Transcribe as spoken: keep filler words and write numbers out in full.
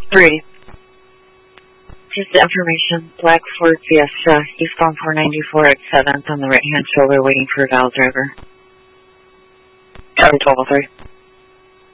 Three. Just the information. Black Ford Fiesta, eastbound four ninety-four at seventh on the right-hand shoulder, waiting for a Val driver. County twelve oh three.